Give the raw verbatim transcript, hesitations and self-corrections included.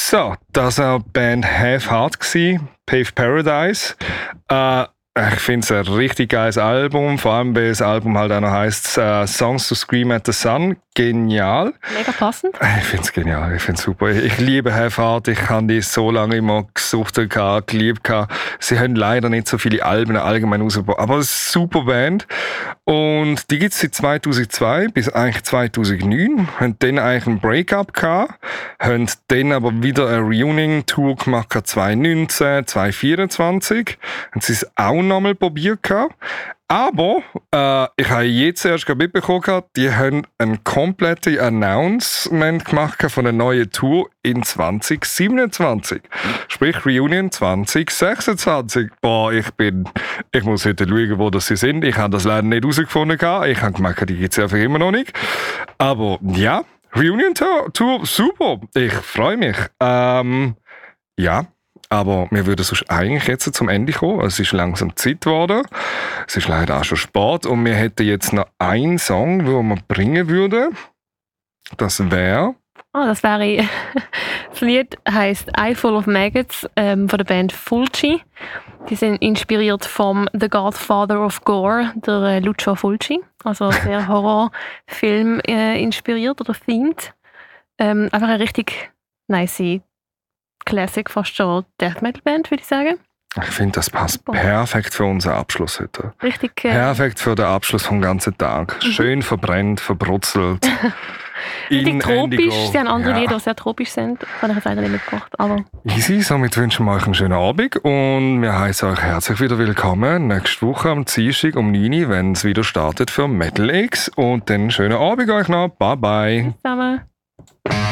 So, das war die Band Have Heart, Pave Paradise. Äh, ich finde es ein richtig geiles Album, vor allem weil das Album halt auch noch heisst äh, Songs to Scream at the Sun. Genial. Mega passend. Ich finde es genial, ich finde es super. Ich liebe Have Heart, ich habe die so lange immer gesucht, geliebt. Sie haben leider nicht so viele Alben allgemein rausgebracht, aber eine super Band. Und die gibt es seit zweitausendzwei bis eigentlich zweitausendneun. Haben dann eigentlich einen Break-up gehabt, haben dann aber wieder eine Reunion-Tour gemacht, zweitausendneunzehn, zweitausendvierundzwanzig. Haben sie es auch nochmal probiert gehabt. Aber äh, ich habe jetzt erst mitbekommen, die haben ein komplettes Announcement gemacht von einer neuen Tour in zwanzig siebenundzwanzig. Sprich Reunion zwanzig sechsundzwanzig. Boah, ich bin, ich muss heute schauen, wo das sie sind. Ich habe das leider nicht herausgefunden. Ich habe gemerkt, die gibt es einfach immer noch nicht. Aber ja, Reunion Tour, super. Ich freue mich. Ähm, ja. Aber wir würden sonst eigentlich jetzt zum Ende kommen. Es ist langsam Zeit geworden. Es ist leider auch schon spät. Und wir hätten jetzt noch einen Song, den wir bringen würden. Das wäre... Oh, das wäre... Das Lied heisst Eye Full of Maggots ähm, von der Band Fulci. Die sind inspiriert vom The Godfather of Gore, der äh, Lucio Fulci. Also sehr Horrorfilm äh, inspiriert oder themed. Ähm, einfach eine richtig nice Classic, fast schon Death Metal Band, würde ich sagen. Ich finde, das passt perfekt für unseren Abschluss heute. Richtig. Äh, perfekt für den Abschluss vom ganzen Tag. Mhm. Schön verbrennt, verbrutzelt. Richtig tropisch. Sie haben andere ja. Lieder, die sehr tropisch sind. Das habe ich jetzt leider nicht mitgebracht. Aber easy, somit wünschen wir euch einen schönen Abend und wir heißen euch herzlich wieder willkommen nächste Woche am Dienstag um neun Uhr, wenn es wieder startet für Metal X. Und dann einen schönen Abend euch noch. Bye bye. Bis zusammen.